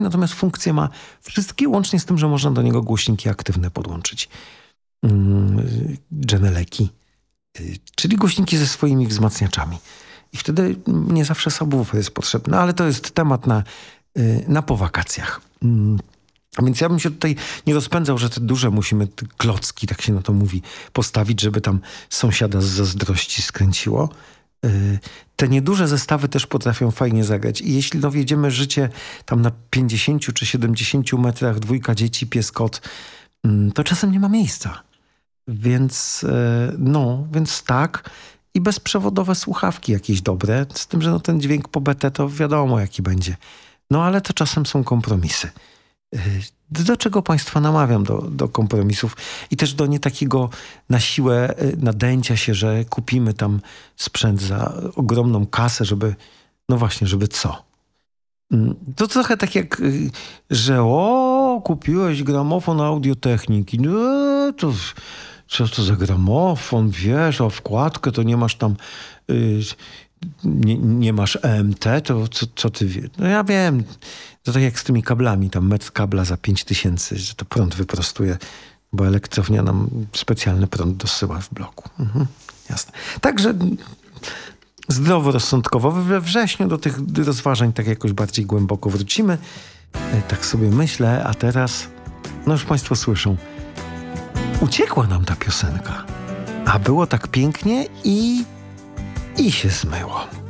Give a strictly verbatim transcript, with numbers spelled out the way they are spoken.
natomiast funkcję ma wszystkie, łącznie z tym, że można do niego głośniki aktywne podłączyć. Yy, Geneleki, yy, czyli głośniki ze swoimi wzmacniaczami. I wtedy nie zawsze subwoofer jest potrzebny, ale to jest temat na, yy, na po wakacjach. Yy. A więc ja bym się tutaj nie rozpędzał, że te duże musimy, te klocki, tak się na to mówi, postawić, żeby tam sąsiada z zazdrości skręciło. Yy, te nieduże zestawy też potrafią fajnie zagrać. I jeśli no wiedziemy życie tam na pięćdziesięciu czy siedemdziesięciu metrach, dwójka dzieci, pies, kot, yy, to czasem nie ma miejsca. Więc yy, no, więc tak. I bezprzewodowe słuchawki jakieś dobre, z tym, że no ten dźwięk po B T to wiadomo jaki będzie. No ale to czasem są kompromisy. Do czego Państwa namawiam do, do kompromisów i też do nie takiego na siłę nadęcia się, że kupimy tam sprzęt za ogromną kasę, żeby, no właśnie, żeby co? To trochę tak jak, że o, kupiłeś gramofon Audiotechniki, no to co to za gramofon, wiesz, a wkładkę to nie masz tam... Yy, Nie, nie masz E M T, to co, co ty wiesz? No ja wiem, to tak jak z tymi kablami, tam metr kabla za pięć tysięcy, że to prąd wyprostuje, bo elektrownia nam specjalny prąd dosyła w bloku. Mhm, jasne. Także zdroworozsądkowo we wrześniu do tych rozważań tak jakoś bardziej głęboko wrócimy. Tak sobie myślę, a teraz, no już Państwo słyszą, uciekła nam ta piosenka, a było tak pięknie i I się zmyło.